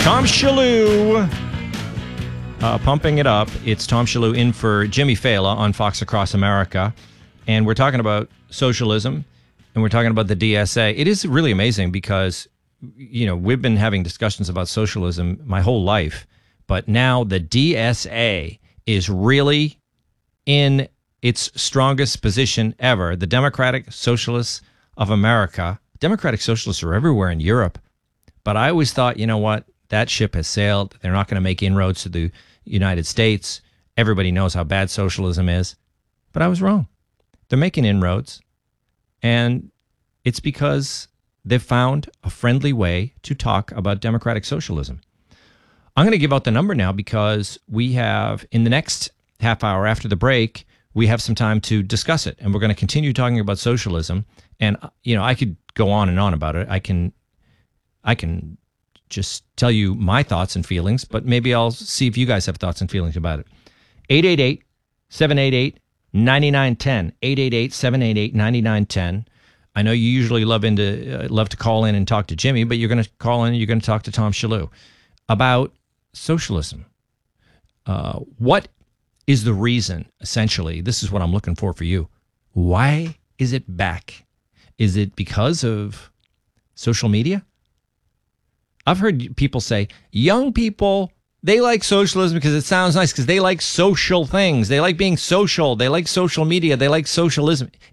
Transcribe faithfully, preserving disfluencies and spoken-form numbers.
Tom Shillue, uh, pumping it up. It's Tom Shillue in for Jimmy Fallon on Fox Across America. And we're talking about socialism, and we're talking about the D S A. It is really amazing because, you know, we've been having discussions about socialism my whole life, but now the D S A is really in its strongest position ever. The Democratic Socialists of America, Democratic Socialists are everywhere in Europe, but I always thought, you know what, that ship has sailed. They're not going to make inroads to the United States. Everybody knows how bad socialism is, but I was wrong. They're making inroads, and it's because they've found a friendly way to talk about democratic socialism. I'm going to give out the number now because we have, in the next half hour after the break, we have some time to discuss it, and we're going to continue talking about socialism. And, you know, I could go on and on about it. I can, I can just tell you my thoughts and feelings, but maybe I'll see if you guys have thoughts and feelings about it. eight eight eight, seven eight eight, nine nine one zero, eight eight eight, seven eight eight, nine nine one zero. I know you usually love into uh, love to call in and talk to Jimmy, but you're going to call in and you're going to talk to Tom Shillue about socialism. Uh, what is the reason, essentially? This is what I'm looking for for you. Why is it back? Is it because of social media? I've heard people say, young people, they like socialism because it sounds nice, because they like social things. They like being social. They like social media. They like socialism.